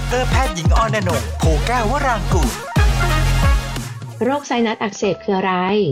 ร.แพทย์หญิงอรณงค์ โพแก้ววรางกูลโรคไซนัสอักเสบคืออะไร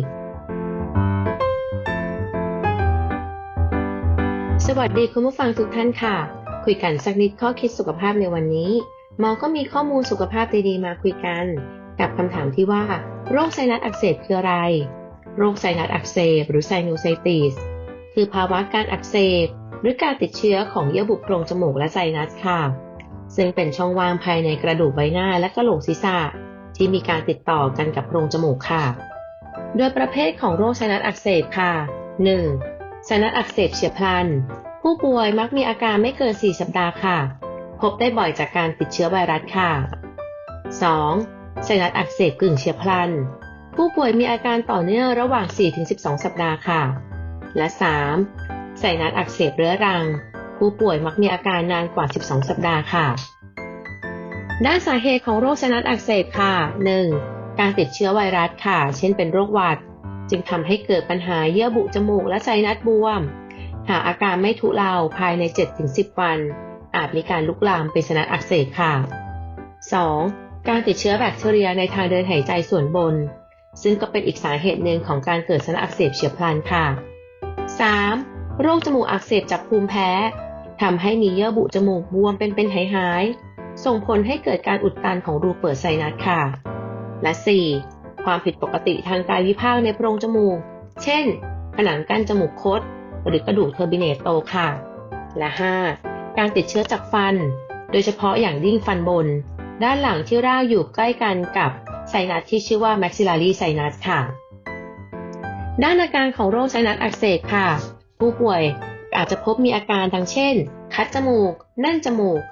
สวัสดีคุณผู้ฟังทุกท่านค่ะคุยกันสักนิดข้อคิดสุขภาพในวันนี้หมอก็มีข้อมูลสุขภาพดีๆมาคุยกันกับคำถามที่ว่าโรคไซนัสอักเสบคืออะไรโรคไซนัสอักเสบหรือไซนูไซติสคือภาวะการอักเสบหรือการติดเชื้อของเยื่อบุโพรงจมูกและไซนัสค่ะซึ่งเป็นช่องว่างภายในกระดูกใบหน้าและกะโหลกศีรษะที่มีการติดต่อกันกับโพรงจมูกค่ะโดยประเภทของโรคไซนัสอักเสบค่ะ 1. ไซนัสอักเสบเฉียบพลันผู้ป่วยมักมีอาการไม่เกิน4สัปดาห์ค่ะพบได้บ่อยจากการติดเชื้อไวรัสค่ะ 2. ไซนัสอักเสบกึ่งเฉียบพลันผู้ป่วยมีอาการต่อเนื่องระหว่าง 4-12 สัปดาห์ค่ะและ 3. ไซนัสอักเสบเรื้อรังผู้ป่วยมักมีอาการนานกว่า12สัปดาห์ค่ะด้านสาเหตุของโรคไซนัสอักเสบค่ะ 1. การติดเชื้อไวรัสค่ะเช่นเป็นโรคหวัดจึงทำให้เกิดปัญหาเยื่อบุจมูกและไซนัสบวมหากอาการไม่ทุเลาภายใน 7-10 วันอาจมีการลุกลามเป็นไซนัสอักเสบค่ะ 2. การติดเชื้อแบคทีเรียในทางเดินหายใจส่วนบนซึ่งก็เป็นอีกสาเหตุหนึ่งของการเกิดไซนัสอักเสบเฉียบพลันค่ะ 3. โรคจมูกอักเสบจากภูมิแพ้ทำให้มีเยื่อบุจมูกบวมเป็นๆหายๆส่งผลให้เกิดการอุดตันของรูเปิดไซนัสค่ะและ 4. ความผิดปกติทางกายวิภาคในโพรงจมูกเช่นผนังกั้นจมูกคดหรือกระดูกเทอร์บิเนตโตค่ะและ 5. การติดเชื้อจากฟันโดยเฉพาะอย่างยิ่งฟันบนด้านหลังที่รากอยู่ใกล้กันกับไซนัสที่ชื่อว่า maxillary sinus ค่ะด้านอาการของโรคไซนัสอักเสบค่ะผู้ป่วยอาจจะพบมีอาการดังเช่นคัดจมูกแน่นจมูก